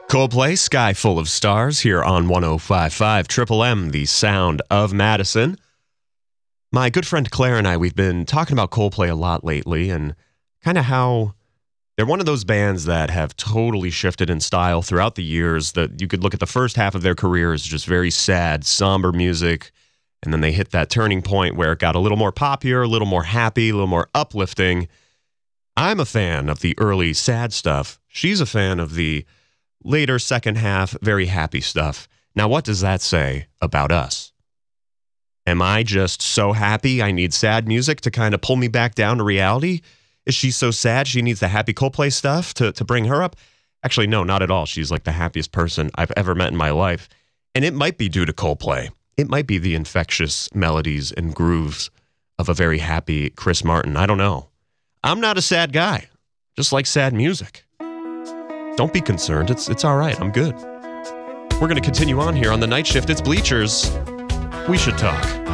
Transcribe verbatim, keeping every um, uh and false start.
Coldplay, Sky Full of Stars, here on one oh five point five Triple M, the sound of Madison. My good friend Claire and I, we've been talking about Coldplay a lot lately, and kind of how they're one of those bands that have totally shifted in style throughout the years. That you could look at the first half of their career as just very sad, somber music, and then they hit that turning point where it got a little more poppier, a little more happy, a little more uplifting. I'm a fan of the early sad stuff. She's a fan of the later second half, very happy stuff. Now, what does that say about us? Am I just so happy I need sad music to kind of pull me back down to reality? Is she so sad she needs the happy Coldplay stuff to, to bring her up? Actually, no, not at all. She's like the happiest person I've ever met in my life. And it might be due to Coldplay. It might be the infectious melodies and grooves of a very happy Chris Martin. I don't know. I'm not a sad guy. Just like sad music. Don't be concerned. It's it's all right. I'm good. We're going to continue on here on the night shift. It's Bleachers. We should talk.